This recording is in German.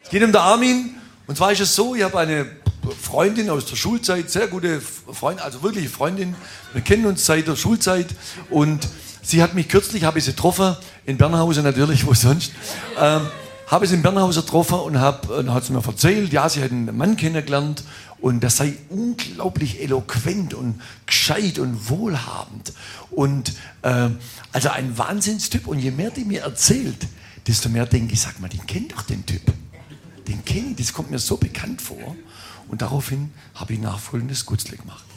Es geht um den Armin. Und zwar ist es so, ich habe eine Freundin aus der Schulzeit, sehr gute Freundin, also wirkliche Freundin. Wir kennen uns seit der Schulzeit. Und sie hat mich kürzlich, habe ich sie getroffen, in Bernhausen natürlich, wo sonst. Habe ich sie in Bernhausen getroffen und hat sie mir erzählt, ja, sie hat einen Mann kennengelernt und der sei unglaublich eloquent und gescheit und wohlhabend. Und also ein Wahnsinnstyp. Und je mehr die mir erzählt, desto mehr denke ich, sag mal, den kennt doch den Typ. Den kenne ich, das kommt mir so bekannt vor. Und daraufhin habe ich nachfolgendes Gutzle gemacht.